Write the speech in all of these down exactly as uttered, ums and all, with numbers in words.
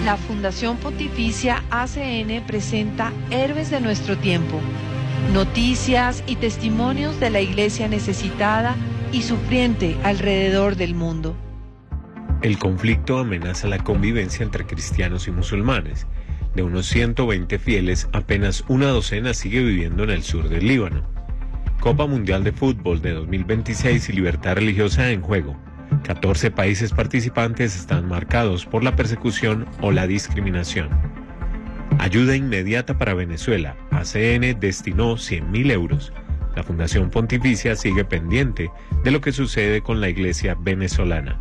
La Fundación Pontificia A C N presenta Héroes de nuestro tiempo, noticias y testimonios de la iglesia necesitada y sufriente alrededor del mundo. El conflicto amenaza la convivencia entre cristianos y musulmanes. De unos ciento veinte fieles, apenas una docena sigue viviendo en el sur del Líbano. Copa Mundial de Fútbol de dos mil veintiséis y libertad religiosa en juego. catorce países participantes están marcados por la persecución o la discriminación. Ayuda inmediata para Venezuela. A C N destinó cien mil euros. La Fundación Pontificia sigue pendiente de lo que sucede con la iglesia venezolana.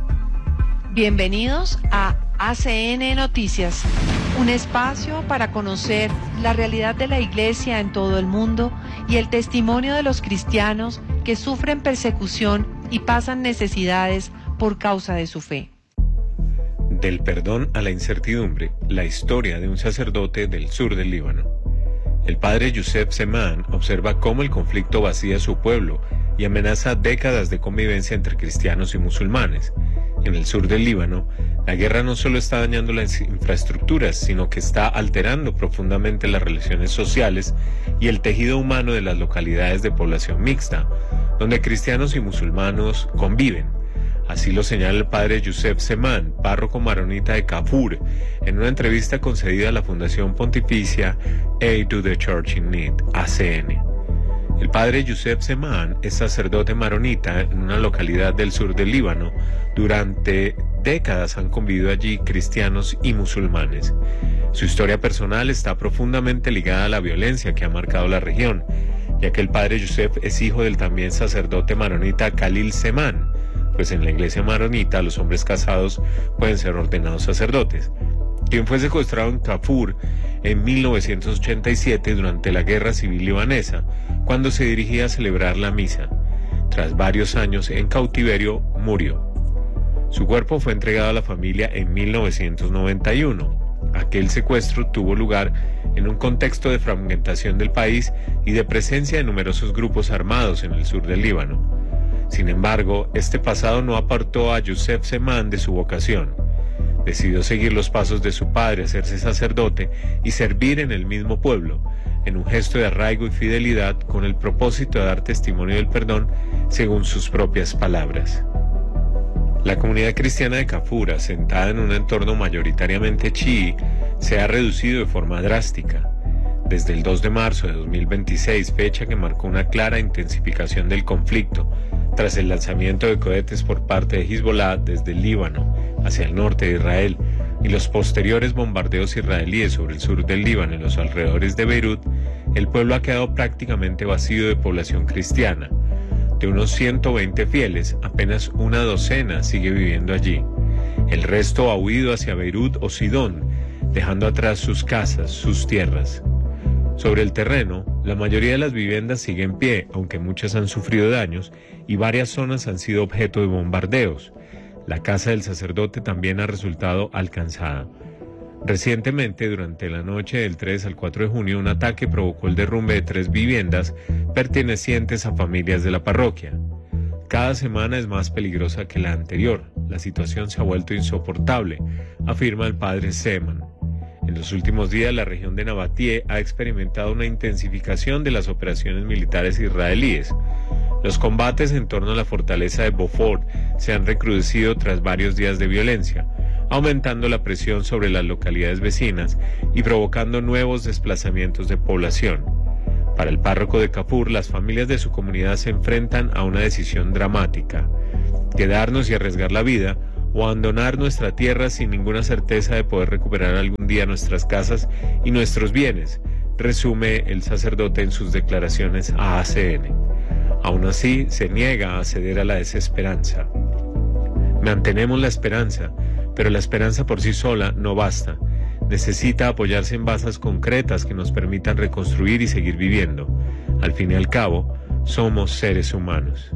Bienvenidos a A C N Noticias, un espacio para conocer la realidad de la iglesia en todo el mundo y el testimonio de los cristianos que sufren persecución y pasan necesidades por causa de su fe. Del perdón a la incertidumbre, la historia de un sacerdote del sur del Líbano. El padre Youssef Zeman observa cómo el conflicto vacía su pueblo y amenaza décadas de convivencia entre cristianos y musulmanes. En el sur del Líbano, la guerra no solo está dañando las infraestructuras, sino que está alterando profundamente las relaciones sociales y el tejido humano de las localidades de población mixta, donde cristianos y musulmanos conviven. Así lo señala el padre Youssef Zeman, párroco maronita de Kafur, en una entrevista concedida a la Fundación Pontificia Aid to the Church in Need, A C N. El padre Youssef Zeman es sacerdote maronita en una localidad del sur del Líbano. Durante décadas han convivido allí cristianos y musulmanes. Su historia personal está profundamente ligada a la violencia que ha marcado la región, ya que el padre Youssef es hijo del también sacerdote maronita Khalil Zeman, pues en la iglesia maronita los hombres casados pueden ser ordenados sacerdotes, quien fue secuestrado en Kafur en mil novecientos ochenta y siete durante la guerra civil libanesa, cuando se dirigía a celebrar la misa. Tras varios años en cautiverio, murió. Su cuerpo fue entregado a la familia en mil novecientos noventa y uno. Aquel secuestro tuvo lugar en un contexto de fragmentación del país y de presencia de numerosos grupos armados en el sur del Líbano. Sin embargo, este pasado no apartó a Youssef Zeman de su vocación. Decidió seguir los pasos de su padre, hacerse sacerdote y servir en el mismo pueblo, en un gesto de arraigo y fidelidad con el propósito de dar testimonio del perdón según sus propias palabras. La comunidad cristiana de Kafur, asentada en un entorno mayoritariamente chií, se ha reducido de forma drástica. Desde el dos de marzo de dos mil veintiséis, fecha que marcó una clara intensificación del conflicto, tras el lanzamiento de cohetes por parte de Hezbollah desde el Líbano hacia el norte de Israel y los posteriores bombardeos israelíes sobre el sur del Líbano y los alrededores de Beirut, el pueblo ha quedado prácticamente vacío de población cristiana. De unos ciento veinte fieles, apenas una docena sigue viviendo allí. El resto ha huido hacia Beirut o Sidón, dejando atrás sus casas, sus tierras. Sobre el terreno, la mayoría de las viviendas sigue en pie, aunque muchas han sufrido daños y varias zonas han sido objeto de bombardeos. La casa del sacerdote también ha resultado alcanzada. Recientemente, durante la noche del tres al cuatro de junio, un ataque provocó el derrumbe de tres viviendas pertenecientes a familias de la parroquia. Cada semana es más peligrosa que la anterior. La situación se ha vuelto insoportable, afirma el padre Zeman. En los últimos días, la región de Nabatie ha experimentado una intensificación de las operaciones militares israelíes. Los combates en torno a la fortaleza de Beaufort se han recrudecido tras varios días de violencia, aumentando la presión sobre las localidades vecinas y provocando nuevos desplazamientos de población. Para el párroco de Kafur, las familias de su comunidad se enfrentan a una decisión dramática: quedarnos y arriesgar la vida, o abandonar nuestra tierra sin ninguna certeza de poder recuperar algún día nuestras casas y nuestros bienes, resume el sacerdote en sus declaraciones a A C N. Aún así, se niega a ceder a la desesperanza. Mantenemos la esperanza, pero la esperanza por sí sola no basta. Necesita apoyarse en bases concretas que nos permitan reconstruir y seguir viviendo. Al fin y al cabo, somos seres humanos.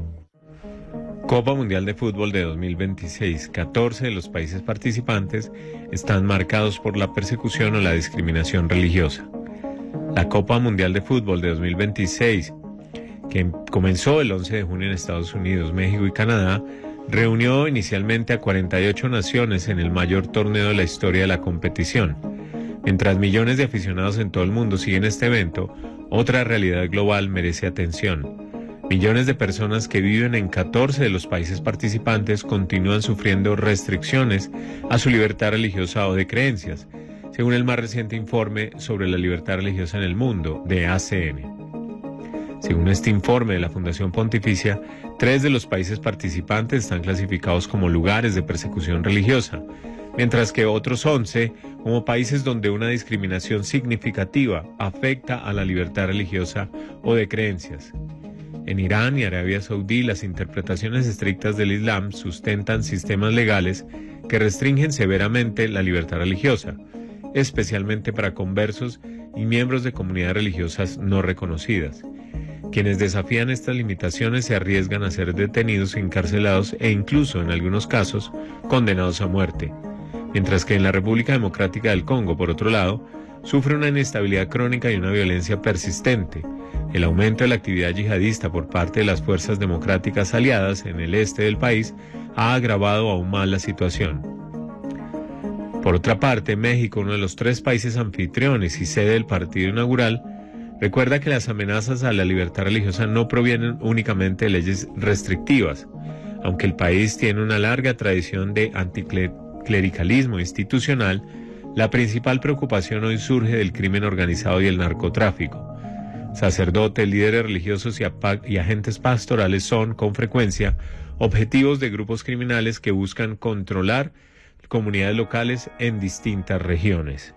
Copa Mundial de Fútbol de dos mil veintiséis. catorce de los países participantes están marcados por la persecución o la discriminación religiosa. La Copa Mundial de Fútbol de dos mil veintiséis, que comenzó el once de junio en Estados Unidos, México y Canadá, reunió inicialmente a cuarenta y ocho naciones en el mayor torneo de la historia de la competición. Mientras millones de aficionados en todo el mundo siguen este evento, otra realidad global merece atención. Millones de personas que viven en catorce de los países participantes continúan sufriendo restricciones a su libertad religiosa o de creencias, según el más reciente informe sobre la libertad religiosa en el mundo, de A C N. Según este informe de la Fundación Pontificia, tres de los países participantes están clasificados como lugares de persecución religiosa, mientras que otros once como países donde una discriminación significativa afecta a la libertad religiosa o de creencias. En Irán y Arabia Saudí, las interpretaciones estrictas del Islam sustentan sistemas legales que restringen severamente la libertad religiosa, especialmente para conversos y miembros de comunidades religiosas no reconocidas. Quienes desafían estas limitaciones se arriesgan a ser detenidos, encarcelados e incluso, en algunos casos, condenados a muerte. Mientras que en la República Democrática del Congo, por otro lado, sufre una inestabilidad crónica y una violencia persistente. El aumento de la actividad yihadista por parte de las fuerzas democráticas aliadas en el este del país ha agravado aún más la situación. Por otra parte, México, uno de los tres países anfitriones y sede del partido inaugural, recuerda que las amenazas a la libertad religiosa no provienen únicamente de leyes restrictivas. Aunque el país tiene una larga tradición de anticlericalismo institucional, la principal preocupación hoy surge del crimen organizado y el narcotráfico. Sacerdotes, líderes religiosos y, y agentes pastorales son, con frecuencia, objetivos de grupos criminales que buscan controlar comunidades locales en distintas regiones.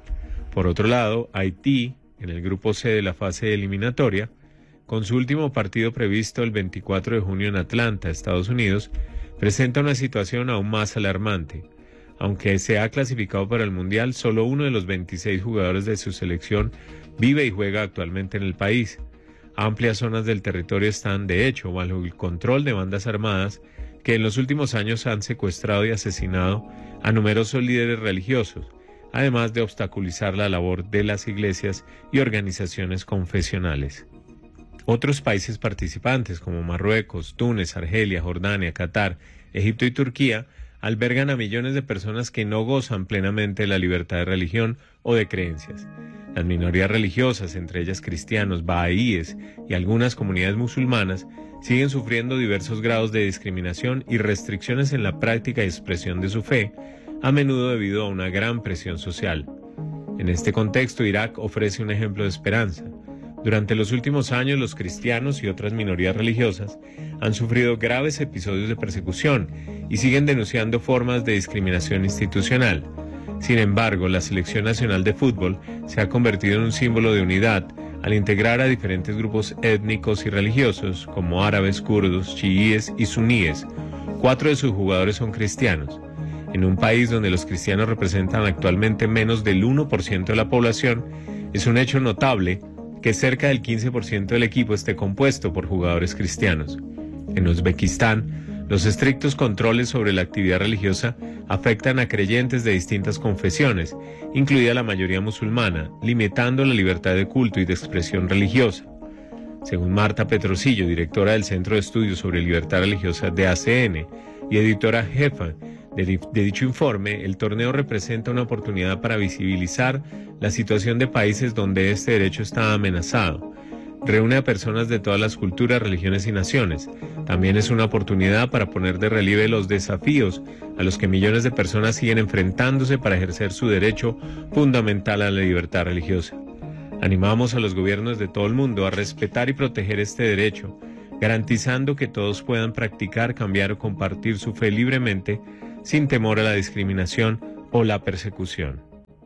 Por otro lado, Haití, en el grupo C de la fase eliminatoria, con su último partido previsto el veinticuatro de junio en Atlanta, Estados Unidos, presenta una situación aún más alarmante. Aunque se ha clasificado para el Mundial, solo uno de los veintiséis jugadores de su selección vive y juega actualmente en el país. Amplias zonas del territorio están, de hecho, bajo el control de bandas armadas que en los últimos años han secuestrado y asesinado a numerosos líderes religiosos, además de obstaculizar la labor de las iglesias y organizaciones confesionales. Otros países participantes como Marruecos, Túnez, Argelia, Jordania, Qatar, Egipto y Turquía albergan a millones de personas que no gozan plenamente de la libertad de religión o de creencias. Las minorías religiosas, entre ellas cristianos, bahaíes y algunas comunidades musulmanas, siguen sufriendo diversos grados de discriminación y restricciones en la práctica y expresión de su fe, a menudo debido a una gran presión social. En este contexto, Irak ofrece un ejemplo de esperanza. Durante los últimos años, los cristianos y otras minorías religiosas han sufrido graves episodios de persecución y siguen denunciando formas de discriminación institucional. Sin embargo, la Selección Nacional de Fútbol se ha convertido en un símbolo de unidad al integrar a diferentes grupos étnicos y religiosos como árabes, kurdos, chiíes y suníes. Cuatro de sus jugadores son cristianos. En un país donde los cristianos representan actualmente menos del uno por ciento de la población, es un hecho notable que cerca del quince por ciento del equipo esté compuesto por jugadores cristianos. En Uzbekistán, los estrictos controles sobre la actividad religiosa afectan a creyentes de distintas confesiones, incluida la mayoría musulmana, limitando la libertad de culto y de expresión religiosa. Según Marta Petrosillo, directora del Centro de Estudios sobre Libertad Religiosa de A C N y editora jefa de, de dicho informe, el torneo representa una oportunidad para visibilizar la situación de países donde este derecho está amenazado. Reúne a personas de todas las culturas, religiones y naciones. También es una oportunidad para poner de relieve los desafíos a los que millones de personas siguen enfrentándose para ejercer su derecho fundamental a la libertad religiosa. Animamos a los gobiernos de todo el mundo a respetar y proteger este derecho, garantizando que todos puedan practicar, cambiar o compartir su fe libremente, sin temor a la discriminación o la persecución.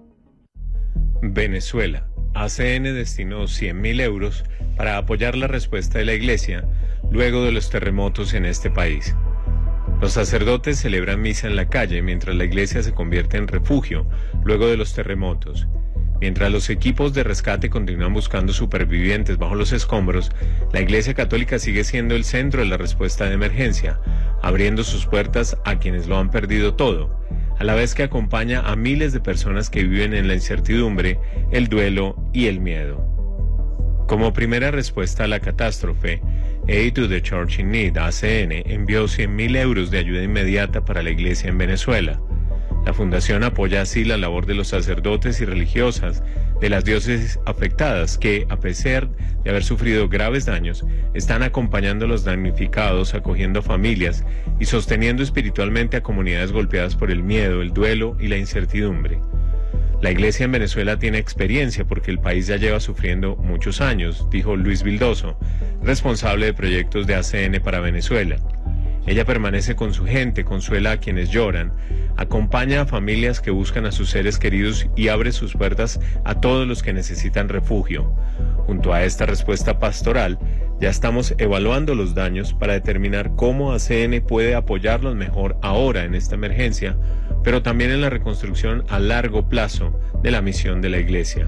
Venezuela. A C N destinó cien mil euros para apoyar la respuesta de la Iglesia luego de los terremotos en este país. Los sacerdotes celebran misa en la calle mientras la Iglesia se convierte en refugio luego de los terremotos. Mientras los equipos de rescate continúan buscando supervivientes bajo los escombros, la Iglesia Católica sigue siendo el centro de la respuesta de emergencia, abriendo sus puertas a quienes lo han perdido todo, a la vez que acompaña a miles de personas que viven en la incertidumbre, el duelo y el miedo. Como primera respuesta a la catástrofe, Aid to the Church in Need, A C N, envió cien mil euros de ayuda inmediata para la iglesia en Venezuela. La fundación apoya así la labor de los sacerdotes y religiosas de las diócesis afectadas que, a pesar de haber sufrido graves daños, están acompañando a los damnificados, acogiendo familias y sosteniendo espiritualmente a comunidades golpeadas por el miedo, el duelo y la incertidumbre. La iglesia en Venezuela tiene experiencia porque el país ya lleva sufriendo muchos años, dijo Luis Vildoso, responsable de proyectos de A C N para Venezuela. Ella permanece con su gente, consuela a quienes lloran, acompaña a familias que buscan a sus seres queridos y abre sus puertas a todos los que necesitan refugio. Junto a esta respuesta pastoral, ya estamos evaluando los daños para determinar cómo A C N puede apoyarlos mejor ahora en esta emergencia, pero también en la reconstrucción a largo plazo de la misión de la Iglesia.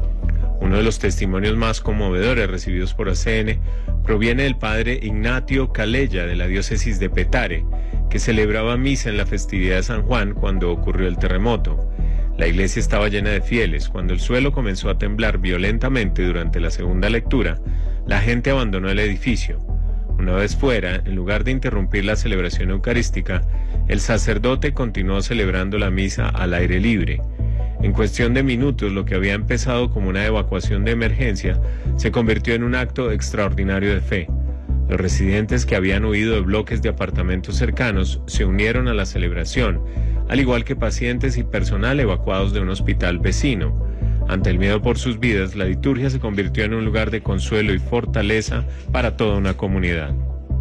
Uno de los testimonios más conmovedores recibidos por A C N proviene del padre Ignacio Calella de la diócesis de Petare, que celebraba misa en la festividad de San Juan cuando ocurrió el terremoto. La iglesia estaba llena de fieles. Cuando el suelo comenzó a temblar violentamente durante la segunda lectura, la gente abandonó el edificio. Una vez fuera, en lugar de interrumpir la celebración eucarística, el sacerdote continuó celebrando la misa al aire libre. En cuestión de minutos, lo que había empezado como una evacuación de emergencia se convirtió en un acto extraordinario de fe. Los residentes que habían huido de bloques de apartamentos cercanos se unieron a la celebración, al igual que pacientes y personal evacuados de un hospital vecino. Ante el miedo por sus vidas, la liturgia se convirtió en un lugar de consuelo y fortaleza para toda una comunidad.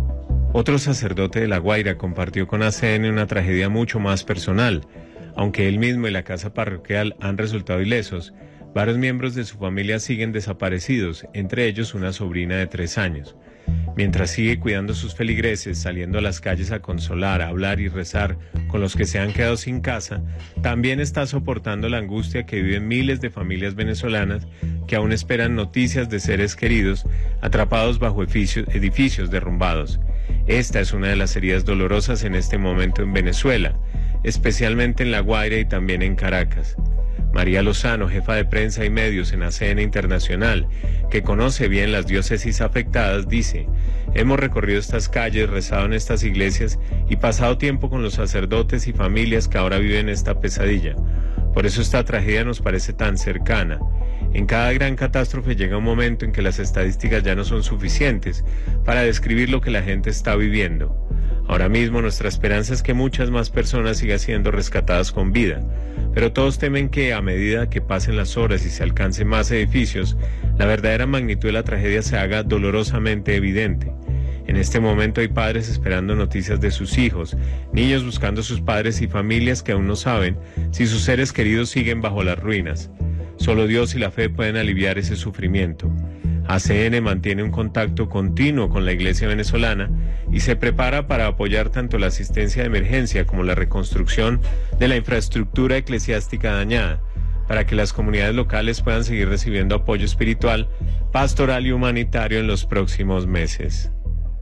Otro sacerdote de La Guaira compartió con A C N una tragedia mucho más personal. Aunque él mismo y la casa parroquial han resultado ilesos, varios miembros de su familia siguen desaparecidos, entre ellos una sobrina de tres años. Mientras sigue cuidando a sus feligreses, saliendo a las calles a consolar, a hablar y rezar con los que se han quedado sin casa, también está soportando la angustia que viven miles de familias venezolanas que aún esperan noticias de seres queridos atrapados bajo edificios, edificios derrumbados. Esta es una de las heridas dolorosas en este momento en Venezuela, especialmente en La Guaira y también en Caracas. María Lozano, jefa de prensa y medios en A C N Internacional, que conoce bien las diócesis afectadas, dice: hemos recorrido estas calles, rezado en estas iglesias y pasado tiempo con los sacerdotes y familias que ahora viven esta pesadilla. Por eso esta tragedia nos parece tan cercana. En cada gran catástrofe llega un momento en que las estadísticas ya no son suficientes para describir lo que la gente está viviendo. Ahora mismo nuestra esperanza es que muchas más personas sigan siendo rescatadas con vida, pero todos temen que a medida que pasen las horas y se alcancen más edificios, la verdadera magnitud de la tragedia se haga dolorosamente evidente. En este momento hay padres esperando noticias de sus hijos, niños buscando a sus padres y familias que aún no saben si sus seres queridos siguen bajo las ruinas. Solo Dios y la fe pueden aliviar ese sufrimiento. A C N mantiene un contacto continuo con la iglesia venezolana y se prepara para apoyar tanto la asistencia de emergencia como la reconstrucción de la infraestructura eclesiástica dañada, para que las comunidades locales puedan seguir recibiendo apoyo espiritual, pastoral y humanitario en los próximos meses.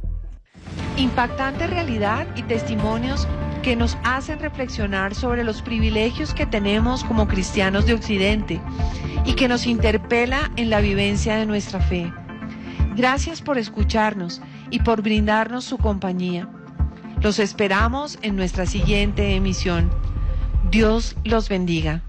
Impactante realidad y testimonios que nos hacen reflexionar sobre los privilegios que tenemos como cristianos de Occidente y que nos interpela en la vivencia de nuestra fe. Gracias por escucharnos y por brindarnos su compañía. Los esperamos en nuestra siguiente emisión. Dios los bendiga.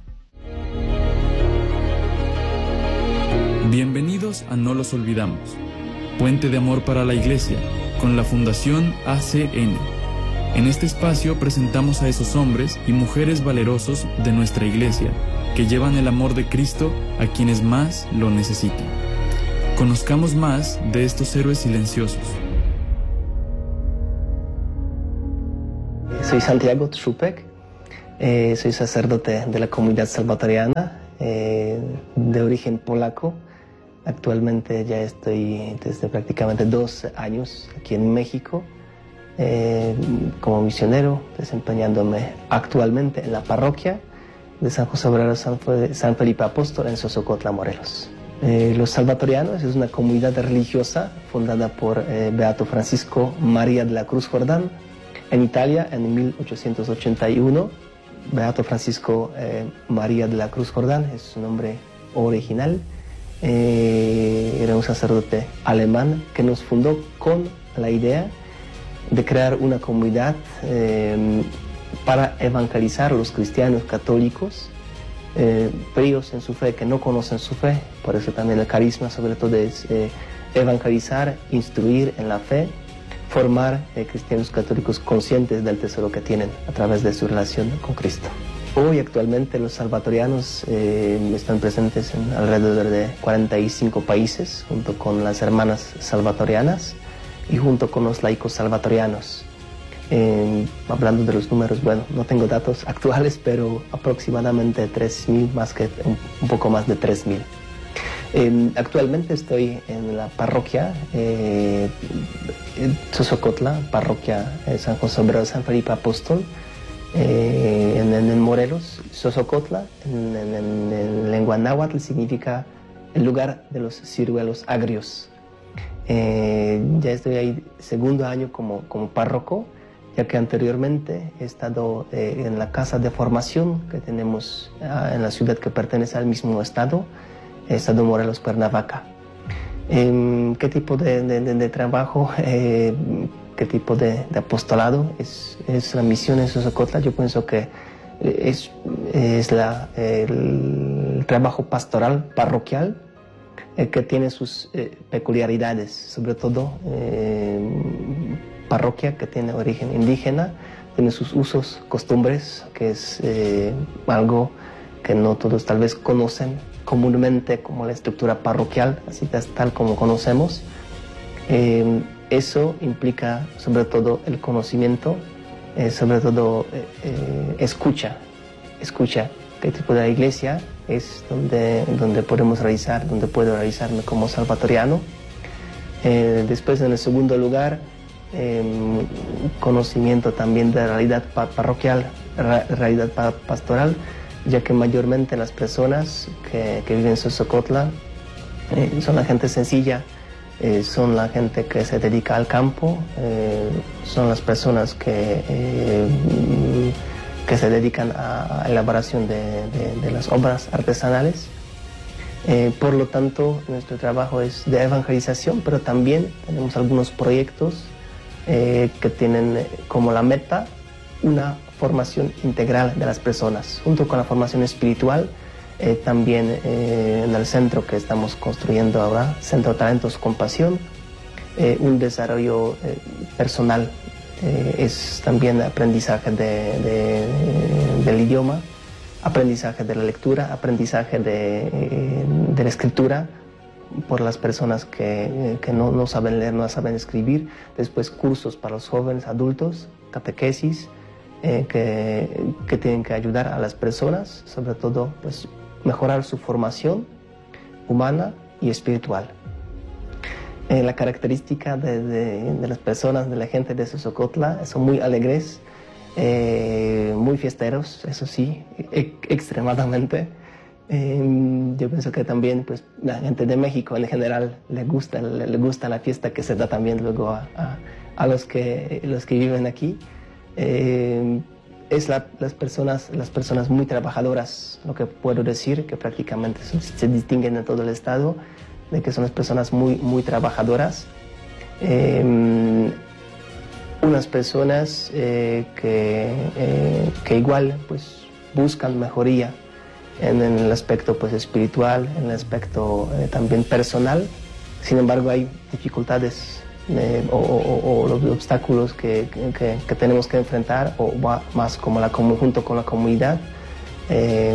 Bienvenidos a No los olvidamos, puente de amor para la Iglesia, con la Fundación A C N. En este espacio presentamos a esos hombres y mujeres valerosos de nuestra Iglesia, que llevan el amor de Cristo a quienes más lo necesitan. Conozcamos más de estos héroes silenciosos. Soy Santiago Trzupek, eh, soy sacerdote de la comunidad salvatoriana, eh, de origen polaco. Actualmente ya estoy desde prácticamente dos años aquí en México eh, como misionero, desempeñándome actualmente en la parroquia de San José Obrero San, San Felipe Apóstol en Sosocotla, Morelos. Eh, los salvatorianos es una comunidad religiosa fundada por eh, Beato Francisco María de la Cruz Jordán en Italia en mil ochocientos ochenta y uno. Beato Francisco eh, María de la Cruz Jordán es su nombre original. Eh, era un sacerdote alemán que nos fundó con la idea de crear una comunidad eh, para evangelizar a los cristianos católicos, eh, fríos en su fe, que no conocen su fe. Por eso también el carisma sobre todo es eh, evangelizar, instruir en la fe, formar eh, cristianos católicos conscientes del tesoro que tienen a través de su relación con Cristo. Hoy actualmente los salvatorianos eh, están presentes en alrededor de cuarenta y cinco países, junto con las hermanas salvatorianas y junto con los laicos salvatorianos. Eh, hablando de los números, bueno, no tengo datos actuales, pero aproximadamente tres mil, más que un, un poco más de tres mil. Eh, actualmente estoy en la parroquia eh, Sosocotla, parroquia eh, San José Obrero San Felipe Apóstol, eh, en, en Morelos. Sosocotla, en, en, en, en lengua náhuatl, significa el lugar de los ciruelos agrios. Eh, ya estoy ahí segundo año como, como párroco, ya que anteriormente he estado eh, en la casa de formación que tenemos ah, en la ciudad que pertenece al mismo estado, Estado Morelos, Cuernavaca. Eh, ¿Qué tipo de, de, de trabajo, eh, qué tipo de, de apostolado es, es la misión en Sosocotla? Yo pienso que es, es la, el trabajo pastoral parroquial eh, que tiene sus eh, peculiaridades, sobre todo eh, parroquia que tiene origen indígena, tiene sus usos, costumbres, que es eh, algo que no todos tal vez conocen comúnmente como la estructura parroquial, así tal como conocemos. Eh, eso implica sobre todo el conocimiento, eh, sobre todo eh, eh, escucha, escucha qué tipo de iglesia es donde, donde podemos realizar, donde puedo realizarme como salvatoriano. Eh, después, en el segundo lugar, eh, conocimiento también de la realidad parroquial, ra realidad pa pastoral, ya que mayormente las personas que, que viven en Sosocotla eh, son la gente sencilla, eh, son la gente que se dedica al campo, eh, son las personas que, eh, que se dedican a la elaboración de, de, de las obras artesanales. Eh, por lo tanto, nuestro trabajo es de evangelización, pero también tenemos algunos proyectos eh, que tienen como la meta una formación integral de las personas, junto con la formación espiritual, eh, también eh, en el centro que estamos construyendo ahora, Centro Talentos con Pasión, eh, un desarrollo eh, personal, eh, es también aprendizaje de, de, del idioma, aprendizaje de la lectura, aprendizaje de, eh, de la escritura por las personas que, que no, no saben leer, no saben escribir, después cursos para los jóvenes, adultos, catequesis, Eh, que, que tienen que ayudar a las personas, sobre todo pues, mejorar su formación humana y espiritual. Eh, la característica de, de, de las personas, de la gente de Sosocotla, son muy alegres, eh, muy fiesteros, eso sí, e extremadamente. Eh, yo pienso que también pues, la gente de México en general le gusta, le, le gusta la fiesta que se da también luego a, a, a los, que, los que viven aquí. Eh, es la, las, personas, las personas muy trabajadoras, lo que puedo decir, que prácticamente se, se distinguen en todo el estado, de que son las personas muy, muy trabajadoras. Eh, unas personas eh, que, eh, que igual pues, buscan mejoría en, en el aspecto pues, espiritual, en el aspecto eh, también personal. Sin embargo, hay dificultades Eh, o, o, o los obstáculos que, que, que tenemos que enfrentar, o va más como la, junto con la comunidad eh,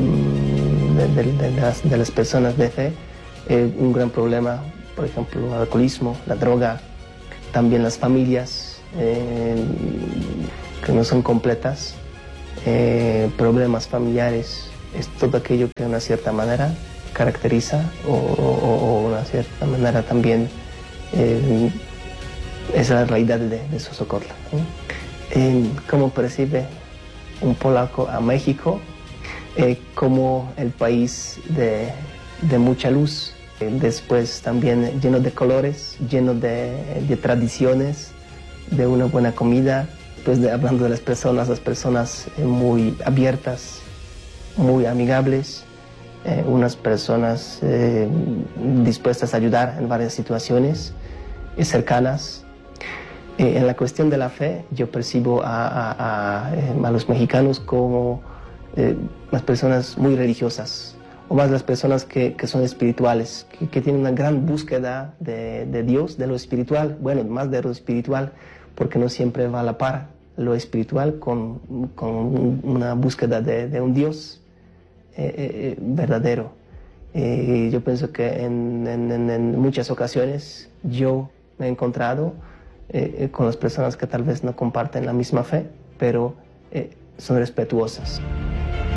de, de, de, las, de las personas de fe. Eh, un gran problema, por ejemplo, el alcoholismo, la droga, también las familias eh, que no son completas, eh, problemas familiares, es todo aquello que de una cierta manera caracteriza o, o, o una cierta manera también Eh, es la realidad de, de Sosocotla. ¿eh? Eh, ¿Cómo percibe un polaco a México? Eh, como el país de, de mucha luz, eh, después también lleno de colores, lleno de, de tradiciones, de una buena comida. Pues de, hablando de las personas, las personas eh, muy abiertas, muy amigables, eh, unas personas eh, dispuestas a ayudar en varias situaciones eh, cercanas. Eh, en la cuestión de la fe, yo percibo a, a, a, a los mexicanos como eh, las personas muy religiosas, o más las personas que, que son espirituales, que, que tienen una gran búsqueda de, de Dios, de lo espiritual, bueno, más de lo espiritual, porque no siempre va a la par lo espiritual con, con una búsqueda de, de un Dios eh, eh, verdadero. Eh, yo pienso que en, en, en muchas ocasiones yo me he encontrado eh, con las personas que tal vez no comparten la misma fe, pero eh, son respetuosas.